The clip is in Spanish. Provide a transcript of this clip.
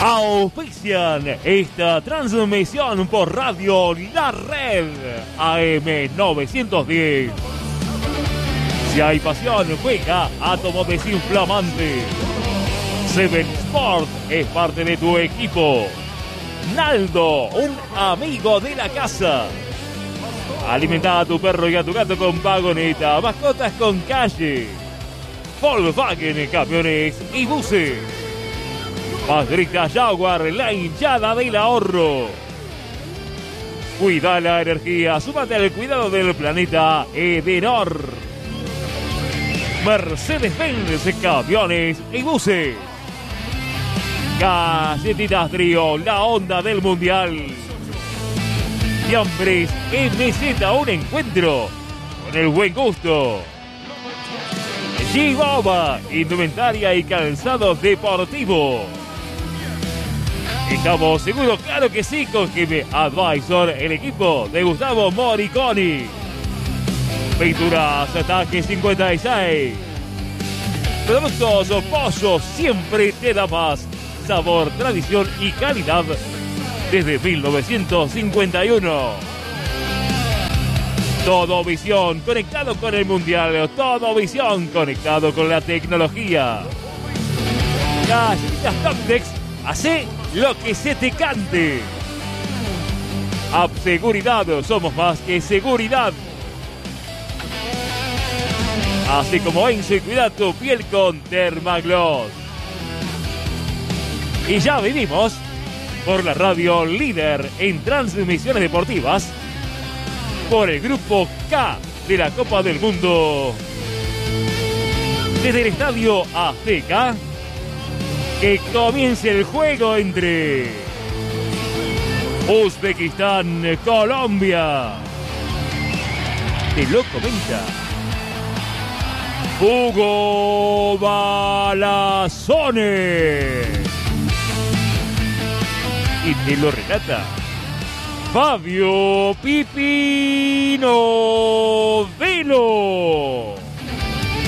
Auspician esta transmisión por Radio La Red AM 910. Si hay pasión, juega Átomo Desinflamante. Seven Sport es parte de tu equipo. Naldo, un amigo de la casa. Alimenta a tu perro y a tu gato con vagoneta, mascotas con calle. Volkswagen, camiones y buses. Madrita Jaguar, la hinchada del ahorro. Cuida la energía, súmate al cuidado del planeta Edenor. Mercedes-Benz, camiones y buses. Galletitas Trío, la onda del mundial. Fiambres MZ, un encuentro con el buen gusto. G-Boba, indumentaria y calzados deportivos. Estamos seguros, claro que sí, con GB Advisor, el equipo de Gustavo Moriconi. Pinturas Ataque 56. Productos Pollo siempre te da más. Sabor, tradición y calidad desde 1951. Todo Visión, conectado con el mundial. Todo Visión, conectado con la tecnología. Galletitas Captex, hace lo que se te cante. App Seguridad, somos más que seguridad. Así como Enzo, y cuida tu piel con Dermagloss. Y ya vivimos por la radio líder en transmisiones deportivas, por el grupo K de la Copa del Mundo. Desde el Estadio Azteca, que comience el juego entre Uzbekistán, Colombia. Te lo comenta Hugo Balazones. Y te lo relata Fabio Pipino Velo.